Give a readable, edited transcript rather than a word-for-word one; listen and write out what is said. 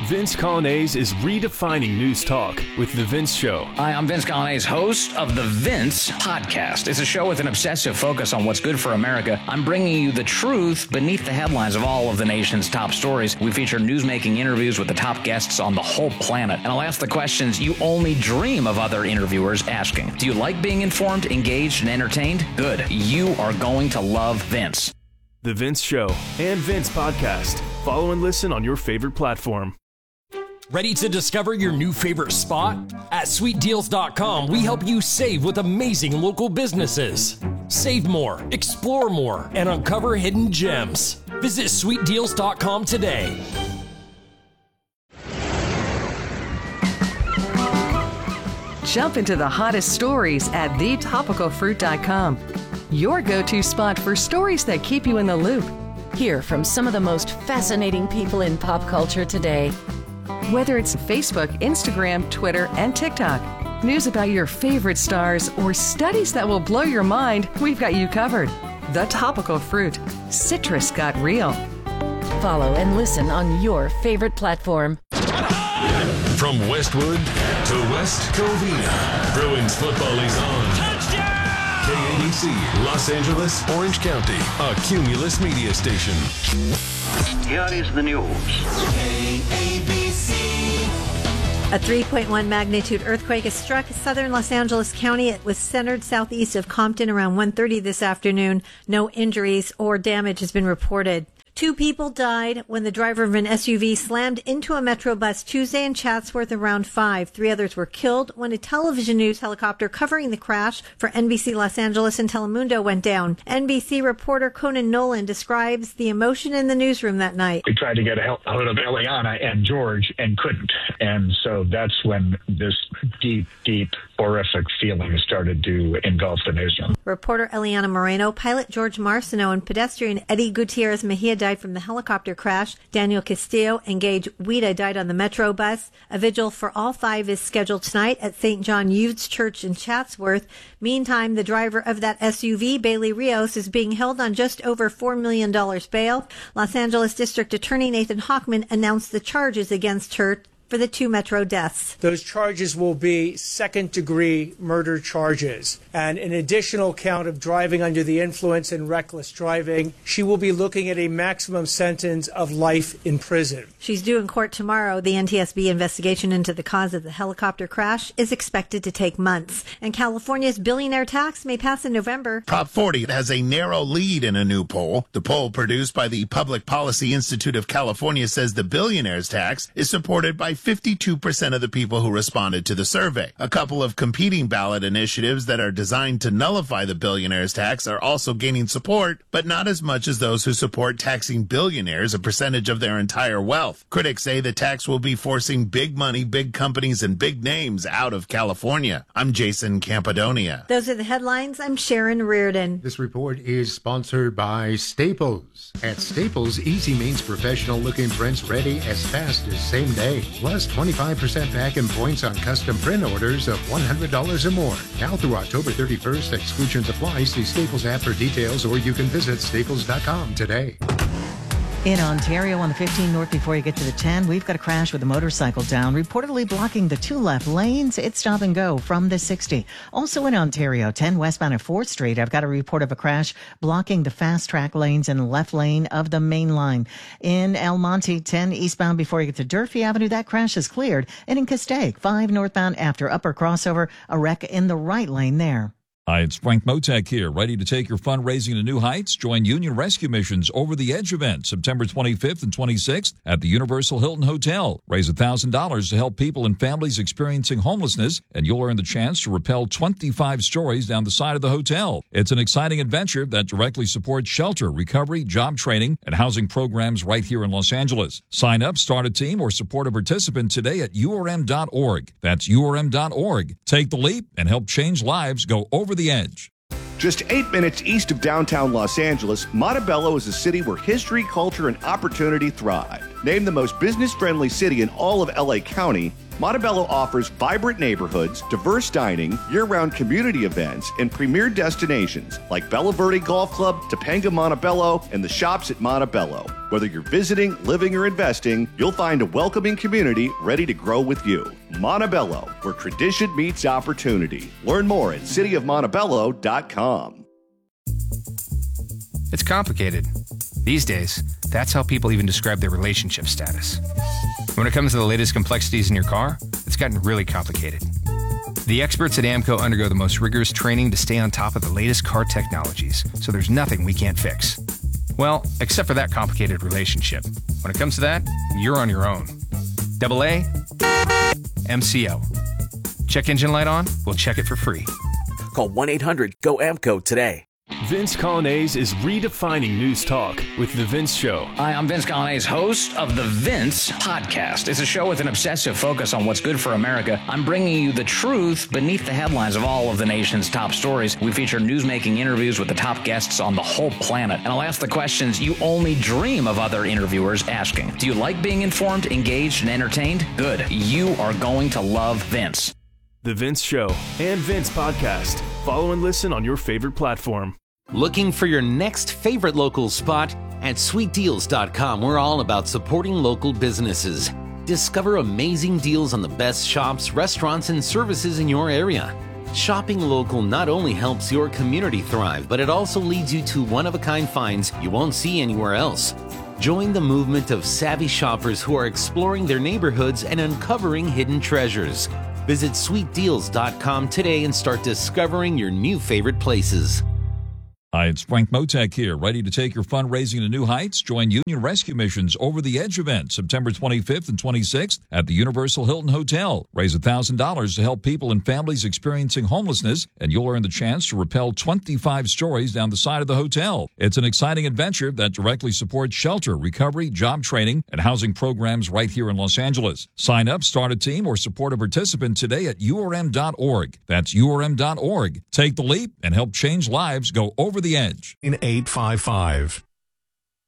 Vince Coglianese is redefining news talk with The Vince Show. Hi, I'm Vince Coglianese, host of The Vince Podcast. It's a show with an obsessive focus on what's good for America. I'm bringing you the truth beneath the headlines of all of the nation's top stories. We feature newsmaking interviews with the top guests on the whole planet. And I'll ask the questions you only dream of other interviewers asking. Do you like being informed, engaged, and entertained? Good. You are going to love Vince. The Vince Show and Vince Podcast. Follow and listen on your favorite platform. Ready to discover your new favorite spot? At SweetDeals.com, we help you save with amazing local businesses. Save more, explore more, and uncover hidden gems. Visit SweetDeals.com today. Jump into the hottest stories at TheTopicalFruit.com. Your go-to spot for stories that keep you in the loop. Hear from some of the most fascinating people in pop culture today. Whether it's Facebook, Instagram, Twitter, and TikTok, news about your favorite stars, or studies that will blow your mind, we've got you covered. The Topical Fruit. Citrus got real. Follow and listen on your favorite platform. From Westwood to West Covina, Bruins football is on. Touchdown! KABC, Los Angeles, Orange County, a Cumulus media station. Here is the news. A 3.1 magnitude earthquake has struck southern Los Angeles County. It was centered southeast of Compton around 1:30 this afternoon. No injuries or damage has been reported. 2 people died when the driver of an SUV slammed into a Metro bus Tuesday in Chatsworth around 5. 3 others were killed when a television news helicopter covering the crash for NBC Los Angeles and Telemundo went down. NBC reporter Conan Nolan describes the emotion in the newsroom that night. We tried to get a hold of Eliana and George and couldn't. And so that's when this deep, horrific feeling started to engulf the newsroom. Reporter Eliana Moreno, pilot George Marciano, and pedestrian Eddie Gutierrez Mejia died from the helicopter crash. Daniel Castillo and Gage Wida died on the Metro bus. A vigil for all 5 is scheduled tonight at St. John Youth's Church in Chatsworth. Meantime, the driver of that SUV, Bailey Rios, is being held on just over $4 million bail. Los Angeles District Attorney Nathan Hochman announced the charges against her for the 2 Metro deaths. Those charges will be second-degree murder charges and an additional count of driving under the influence and reckless driving. She will be looking at a maximum sentence of life in prison. She's due in court tomorrow. The NTSB investigation into the cause of the helicopter crash is expected to take months. And California's billionaire tax may pass in November. Prop 40 has a narrow lead in a new poll. The poll produced by the Public Policy Institute of California says the billionaire's tax is supported by 52% of the people who responded to the survey. A couple of competing ballot initiatives that are designed to nullify the billionaire's tax are also gaining support, but not as much as those who support taxing billionaires a percentage of their entire wealth. Critics say the tax will be forcing big money, big companies, and big names out of California. I'm Jason Campadonia. Those are the headlines. I'm Sharon Reardon. This report is sponsored by Staples. At Staples, easy means professional-looking prints ready as fast as same day. Plus 25% back in points on custom print orders of $100 or more. Now through October 31st, exclusions apply. See Staples app for details, or you can visit staples.com today. In Ontario on the 15 north before you get to the 10, we've got a crash with a motorcycle down, reportedly blocking the 2 left lanes. It's stop and go from the 60. Also in Ontario, 10 westbound at 4th Street, I've got a report of a crash blocking the fast track lanes and left lane of the main line. In El Monte, 10 eastbound before you get to Durfee Avenue, that crash is cleared. And in Castaic, 5 northbound after upper crossover, a wreck in the right lane there. Hi, it's Frank Motek here, ready to take your fundraising to new heights. Join Union Rescue Mission's Over the Edge event, September 25th and 26th at the Universal Hilton Hotel. Raise $1,000 to help people and families experiencing homelessness, and you'll earn the chance to rappel 25 stories down the side of the hotel. It's an exciting adventure that directly supports shelter, recovery, job training, and housing programs right here in Los Angeles. Sign up, start a team, or support a participant today at urm.org. That's urm.org. Take the leap and help change lives. Go over the edge. Just 8 minutes east of downtown Los Angeles, Montebello is a city where history, culture, and opportunity thrive. Named the most business-friendly city in all of LA County, Montebello offers vibrant neighborhoods, diverse dining, year-round community events, and premier destinations like Bella Verde Golf Club, Topanga Montebello, and the shops at Montebello. Whether you're visiting, living, or investing, you'll find a welcoming community ready to grow with you. Montebello, where tradition meets opportunity. Learn more at cityofmontebello.com. It's complicated. These days, that's how people even describe their relationship status. When it comes to the latest complexities in your car, it's gotten really complicated. The experts at AAMCO undergo the most rigorous training to stay on top of the latest car technologies, so there's nothing we can't fix. Well, except for that complicated relationship. When it comes to that, you're on your own. AA, MCO. Check engine light on? We'll check it for free. Call 1-800-GO-AMCO today. Vince Coglianese is redefining news talk with The Vince Show. Hi, I'm Vince Coglianese, host of The Vince Podcast. It's a show with an obsessive focus on what's good for America. I'm bringing you the truth beneath the headlines of all of the nation's top stories. We feature newsmaking interviews with the top guests on the whole planet. And I'll ask the questions you only dream of other interviewers asking. Do you like being informed, engaged, and entertained? Good. You are going to love Vince. The Vince Show and Vince Podcast. Follow and listen on your favorite platform. Looking for your next favorite local spot? At sweetdeals.com, we're all about supporting local businesses. Discover amazing deals on the best shops, restaurants, and services in your area. Shopping local not only helps your community thrive, but it also leads you to one-of-a-kind finds you won't see anywhere else. Join the movement of savvy shoppers who are exploring their neighborhoods and uncovering hidden treasures. Visit sweetdeals.com today and start discovering your new favorite places. Hi, it's Frank Motek here, ready to take your fundraising to new heights. Join Union Rescue Mission's Over the Edge event, September 25th and 26th at the Universal Hilton Hotel. Raise $1,000 to help people and families experiencing homelessness, and you'll earn the chance to rappel 25 stories down the side of the hotel. It's an exciting adventure that directly supports shelter, recovery, job training, and housing programs right here in Los Angeles. Sign up, start a team, or support a participant today at urm.org. That's urm.org. Take the leap and help change lives. Go over the edge. 855.